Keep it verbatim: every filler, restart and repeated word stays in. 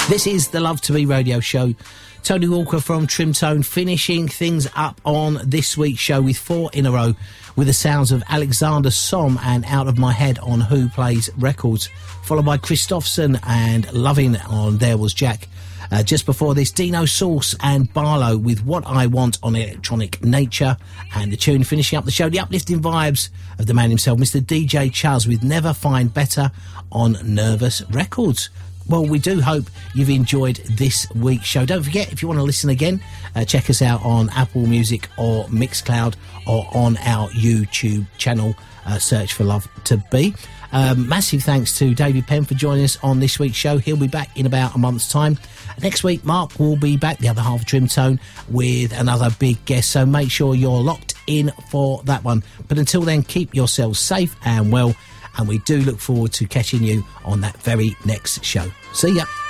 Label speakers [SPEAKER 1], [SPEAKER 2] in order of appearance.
[SPEAKER 1] This is the Love to Be radio show. Tony Walker from Trimtone finishing things up on this week's show with four in a row with the sounds of Alexander Somm and Out of My Head on Who Plays Records, followed by Christofferson and Loving on There Was Jack. Uh, just before this, Dino Sauce and Barlow with What I Want on Electronic Nature, and the tune finishing up the show, the uplifting vibes of the man himself, Mister D J Chuz, with Never Find Better on Nervous Records. Well, we do hope you've enjoyed this week's show. Don't forget, if you want to listen again, uh, check us out on Apple Music or Mixcloud or on our YouTube channel. Uh, search for Love to Be. Um, massive thanks to David Penn for joining us on this week's show. He'll be back in about a month's time. Next week, Mark will be back, the other half of Trimtone, with another big guest. So make sure you're locked in for that one. But until then, keep yourselves safe and well. And we do look forward to catching you on that very next show. See ya.